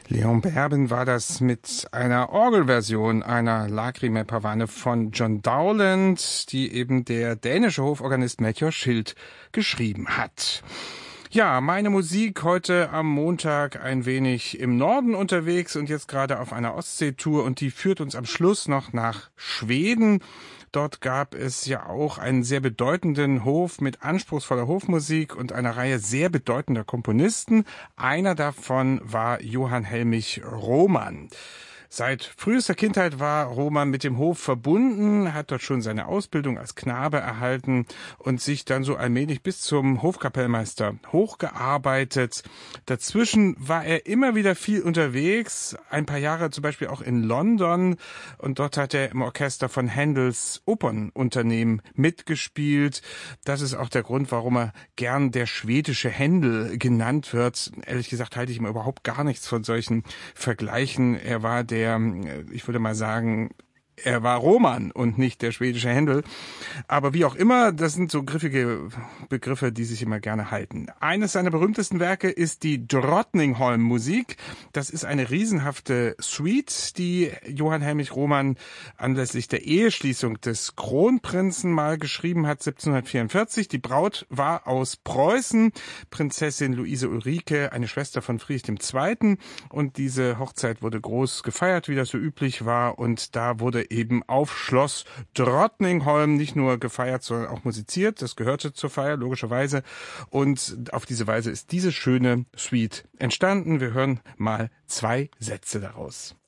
Leon Berben war das mit einer Orgelversion einer Lacrimae Pavane von John Dowland, die eben der dänische Hoforganist Melchior Schild geschrieben hat. Ja, meine Musik heute am Montag ein wenig im Norden unterwegs und jetzt gerade auf einer Ostseetour, und die führt uns am Schluss noch nach Schweden. Dort gab es ja auch einen sehr bedeutenden Hof mit anspruchsvoller Hofmusik und einer Reihe sehr bedeutender Komponisten. Einer davon war Johann Helmich Rohmann. Seit frühester Kindheit war Rohmann mit dem Hof verbunden, hat dort schon seine Ausbildung als Knabe erhalten und sich dann so allmählich bis zum Hofkapellmeister hochgearbeitet. Dazwischen war er immer wieder viel unterwegs, ein paar Jahre zum Beispiel auch in London, und dort hat er im Orchester von Händels Opernunternehmen mitgespielt. Das ist auch der Grund, warum er gern der schwedische Händel genannt wird. Ehrlich gesagt halte ich immer überhaupt gar nichts von solchen Vergleichen. Er war ich würde mal sagen, er war Rohmann und nicht der schwedische Händel. Aber wie auch immer, das sind so griffige Begriffe, die sich immer gerne halten. Eines seiner berühmtesten Werke ist die Drottningholm-Musik. Das ist eine riesenhafte Suite, die Johann Helmich Rohmann anlässlich der Eheschließung des Kronprinzen mal geschrieben hat, 1744. Die Braut war aus Preußen, Prinzessin Luise Ulrike, eine Schwester von Friedrich II. Und diese Hochzeit wurde groß gefeiert, wie das so üblich war. Und da wurde eben auf Schloss Drottningholm nicht nur gefeiert, sondern auch musiziert. Das gehörte zur Feier, logischerweise. Und auf diese Weise ist diese schöne Suite entstanden. Wir hören mal 2 Sätze daraus.